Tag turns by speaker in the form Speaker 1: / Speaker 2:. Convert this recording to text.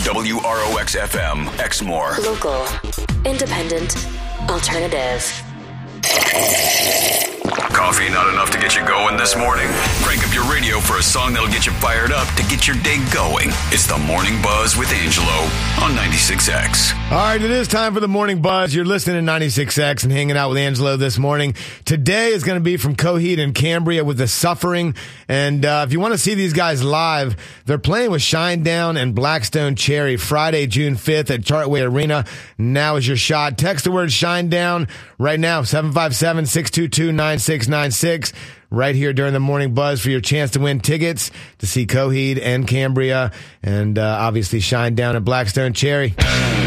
Speaker 1: WROX FM, Exmoor.
Speaker 2: Local, independent, alternative.
Speaker 1: Coffee not enough to get you going this morning? Crank up your radio for a song that'll get you fired up to get your day going. It's the Morning Buzz with Angelo on 96X.
Speaker 3: All right, it is time for the Morning Buzz. You're listening to 96X and hanging out with Angelo this morning. Today is going to be from Coheed and Cambria with The Suffering. And if you want to see these guys live, they're playing with Shinedown and Blackstone Cherry Friday, June 5th at Chartway Arena. Now is your shot. Text the word Shinedown right now, 757-622-9696. Right here during the Morning Buzz for your chance to win tickets to see Coheed and Cambria and obviously Shinedown and Blackstone Cherry.